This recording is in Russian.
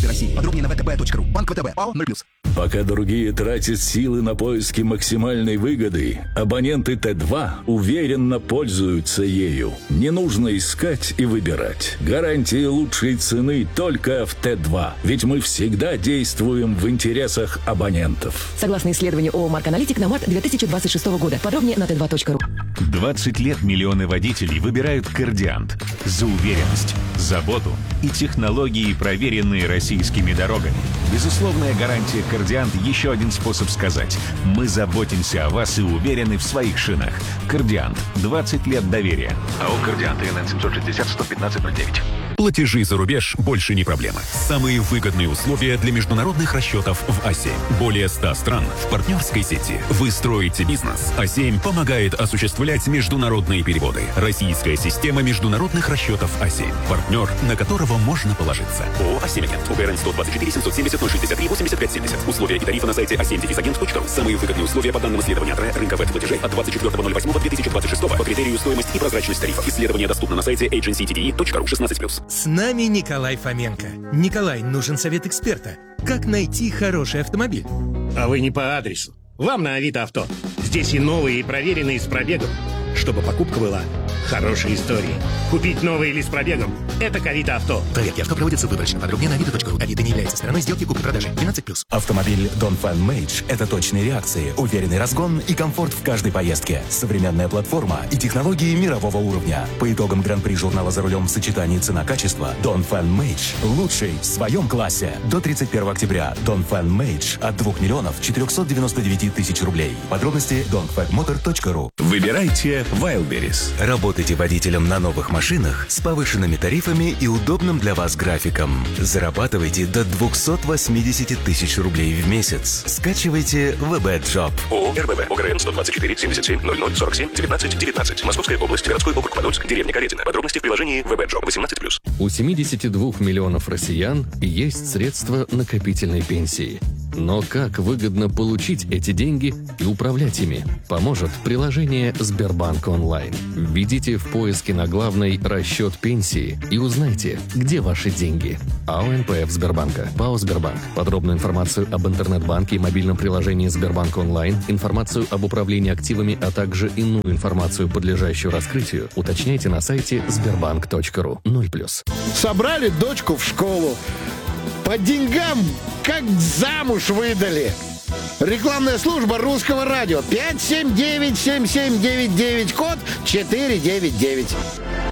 России. Подробнее на vtb.ru. Банк ВТБ. ПАО 0+. Пока другие тратят силы на поиски максимальной выгоды, абоненты Т2 уверенно пользуются ею. Не нужно искать и выбирать. Гарантия лучшей цены только в Т2. Ведь мы всегда действуем в интересах абонентов. Согласно исследованию ООО «Марк Аналитик» на март 2026 года. Подробнее на t2.ru. 20 лет миллионы водителей выбирают «Кордиант» за уверенность, заботу и технологии, проверенные российскими дорогами. Безусловная гарантия «Кордиант» — еще один способ сказать: мы заботимся о вас и уверены в своих шинах. «Кордиант» — 20 лет доверия. АО «Кордиант», ИНН 760-115-09. Платежи за рубеж больше не проблема. Самые выгодные условия для международных расчетов в А7. Более 100 стран в партнерской сети. Вы строите бизнес. А7 помогает осуществлять международные переводы. Российская система международных расчетов А7. Партнер, на которого можно положиться. ООО «А7 Агент». УГРН 124 770 063 85 70. Условия и тарифы на сайте a7-agent.ru. Самые выгодные условия по данным исследования от рынка веб-платежей от 24.08.2026 по критерию стоимость и прозрачность тарифов. Исследование доступно на сайте agencydde.ru 16+. С нами Николай Фоменко. Николай, нужен совет эксперта. Как найти хороший автомобиль? А вы не по адресу. Вам на Авито Авто. Здесь и новые, и проверенные с пробегом. Чтобы покупка была хорошей историей. Купить новый или с пробегом – это к Авито Авто. Проверки авто проводятся выборочно. Подробнее на avito.ru. Авито не является стороной сделки купли-продажи. 12+. Автомобиль Dongfeng Mage – это точные реакции, уверенный разгон и комфорт в каждой поездке. Современная платформа и технологии мирового уровня. По итогам Гран-при журнала «За рулем» в сочетании цена-качество, Dongfeng Mage – лучший в своем классе. До 31 октября Dongfeng Mage от 2 499 000 рублей. Подробности dongfengmotor.ru. Выбирайте Wildberries. Работайте водителем на новых машинах с повышенными тарифами и удобным для вас графиком. Зарабатывайте до 280 000 рублей в месяц. Скачивайте ВБ Job. ООО РБВ. ОГРН 124 77 00 47 19 19. Московская область. Городской округ Подольск. Деревня Каретина. Подробности в приложении ВБ Job 18+. У 72 миллионов россиян есть средства накопительной пенсии. Но как выгодно получить эти деньги и управлять ими, поможет приложение Сбербанк онлайн. Введите в поиске на главной «Расчет пенсии» и узнайте, где ваши деньги. АО НПФ Сбербанка. ПАО Сбербанк. Подробную информацию об интернет-банке и мобильном приложении Сбербанк онлайн, информацию об управлении активами, а также иную информацию, подлежащую раскрытию, уточняйте на сайте sberbank.ru. 0+. Собрали дочку в школу. По деньгам как замуж выдали. Рекламная служба Русского радио. 579-7799, код 499.